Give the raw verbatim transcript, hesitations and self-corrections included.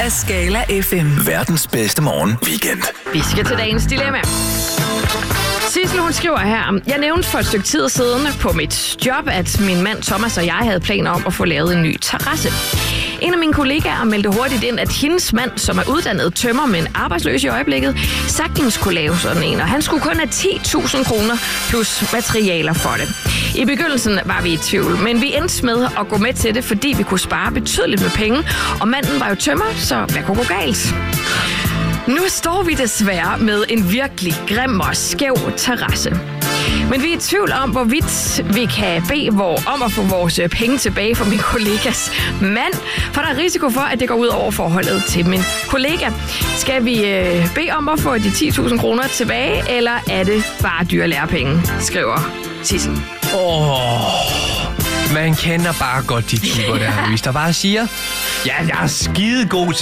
af Skala F M. Verdens bedste morgen weekend. Vi skal til dagens dilemma. Sissel, hun skriver her: Jeg nævnte for et stykke tid siden på mit job, at min mand Thomas og jeg havde planer om at få lavet en ny terrasse. En af mine kollegaer meldte hurtigt ind, at hendes mand, som er uddannet tømrer, men arbejdsløs i øjeblikket, sagtens kunne lave sådan en, og han skulle kun have ti tusind kroner plus materialer for det. I begyndelsen var vi i tvivl, men vi endte med at gå med til det, fordi vi kunne spare betydeligt med penge, og manden var jo tømrer, så hvad kunne gå galt? Nu står vi desværre med en virkelig grim og skæv terrasse. Men vi er i tvivl om, hvorvidt vi kan bede hvor, om at få vores penge tilbage fra min kollegas mand, for der er risiko for, at det går ud over forholdet til min kollega. Skal vi øh, bede om at få de ti tusind kroner tilbage, eller er det bare dyre lærepenge, skriver Sissel. Åh, oh, man kender bare godt de typer der, hvis der bare siger, ja, jeg er skide god til